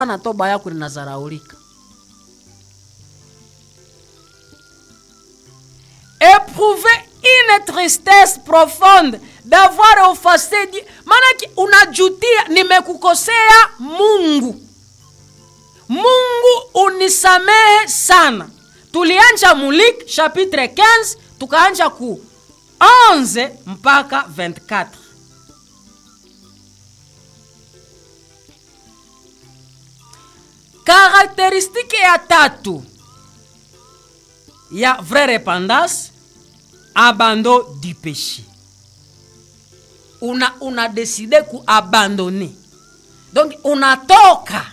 na toba yako linazaraulika. Éprouver une tristesse profonde d'avoir offensé Dieu. Manaki unajutia nimekukosea Mungu. Mungu unisamehe sana. Tulianja Muliki chapitre 15 tukaanja ku 11 mpaka 24. Caractéristique ya tatu ya vraie repentance, abandon du péché. Una décidé ku abandonner. Donc unatoka.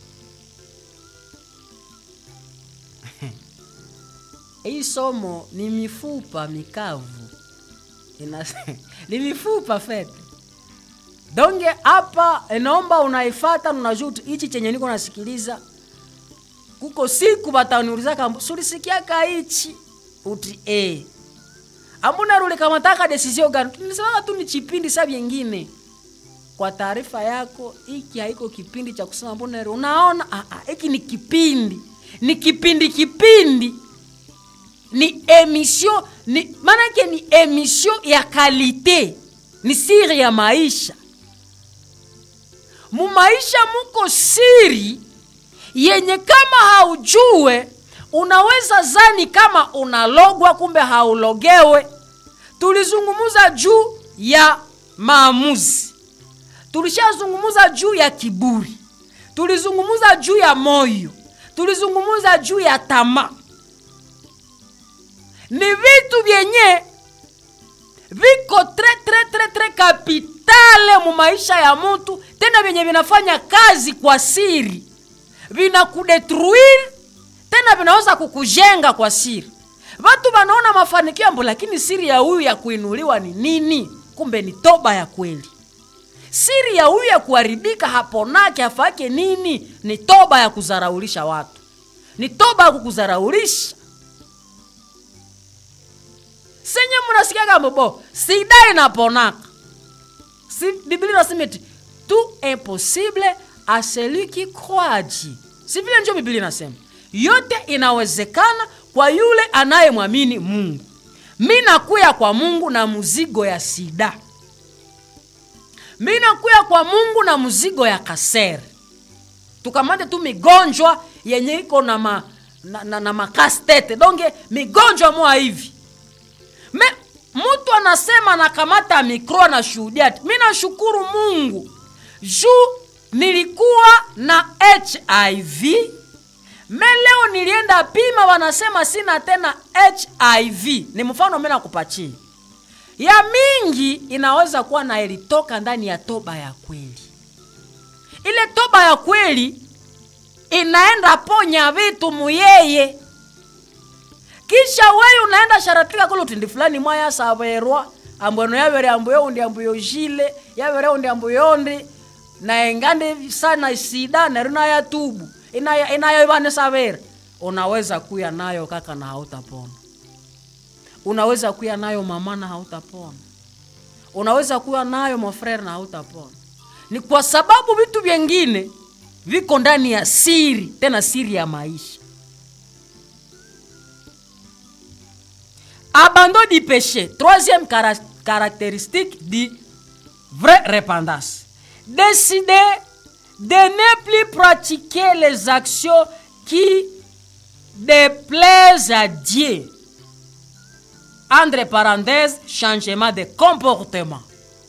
Hii somo ni mifupa mikavu. Ni mifupa fete. Donc hapa naomba unaifuata, unajua hichi chenye niko nasikiliza. Kuko siku bataniuliza kama sulisikia kaichi uti Amuna rule kama taka decision gani? Tunisema tu ni kipindi sabi nyingine. Kwa taarifa yako, hiki haiko kipindi cha kusema mbona rule. Unaona hiki ni kipindi. Ni kipindi. Ni emission, maana yake ni emission ya kalite. Ni siri ya maisha. Mu maisha muko siri yenye kama haujue unaweza zani kama unalogwa kumbe haulogewe. Tulizungumuza juu ya maamuzi. Tulishazungumuza juu ya kiburi. Tulizungumuza juu ya moyo. Tulizungumuza juu ya tamaa. Ni vitu vyenye viko tre kapitale mu maisha ya mtu, tena vyenye vinafanya kazi kwa siri. Vinakudetruire, tena vinaweza kukujenga kwa siri. Watu wanaona mafanikio mbo, lakini siri ya huyu ya kuinuliwa ni nini? Kumbe ni toba ya kweli. Siri ya huyu ya kuharibika haponake afake nini? Ni toba ya kuzaraulisha watu. Ni toba ya kukuzaraulisha. Senye munasikia kama bo, sida inaponaka. Si Biblia inasema tout impossible à celui qui croit Dieu. Si vile ndio Biblia inasema. Yote inawezekana kwa yule anayemwamini Mungu. Mimi nakuya kwa Mungu na mzigo ya sida. Mimi nakuya kwa Mungu na mzigo ya kasere. Tukamate tu migonjwa yenye iko na makastete. Donge migonjwa mwa hivi. Mtu anasema nakamata mikro na shuhudia. Mimi nashukuru Mungu. Juu nilikuwa na HIV. Leo nilienda pima wanasema sina tena HIV. Ni mfano mimi nakupatia. Ya mingi inaweza kuwa na ilitoka ndani ya toba ya kweli. Ile toba ya kweli inaenda ponya vitu muyeye. Kisha wewe unaenda sharatika kule utindi fulani mwaya saberwa ambono yabere amboyo ndi amboyo jile yabere ndi amboyo ndi na engande sana sida na runa ya tubu inayo ibane saber. Unaweza kuya nayo kaka na hautapona. Unaweza kuya nayo mama na hautapona. Unaweza kuya nayo mafrere na hautapona. Ni kwa sababu vitu vingine viko ndani ya siri, tena siri ya maisha. Abandon du péché. Troisième caractéristique du vrai repentance. Décider de ne plus pratiquer les actions qui déplaisent à Dieu. Entre parenthèses, changement de comportement.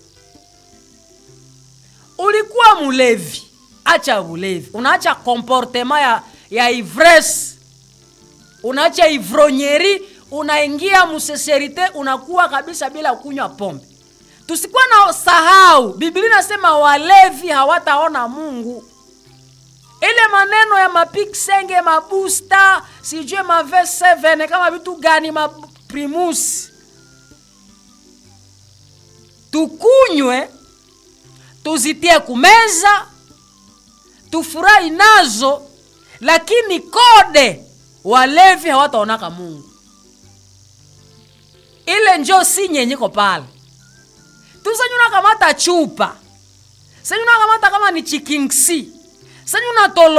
Ulikuwa mulevi, acha ulevi. Unaacha comportement ya ivresse. Unaacha ivrognerie. Unaingia museserite, unakuwa kabisa bila kunywa pombe. Tusikuwa na sahau, Biblia inasema walevi hawataona Mungu. Ile maneno ya mapiksenge, mabusta, sijue ma V7 kama vitu gani, maprimus. Tukunywe, tuzitie kumeza, tufurahi nazo, lakini kode walevi hawataonaka Mungu. Ile njo sinye nyiko pale. Tusanyuna kamata chupa. Sanyuna kamata kama ni chikingsi. Sasa unatolo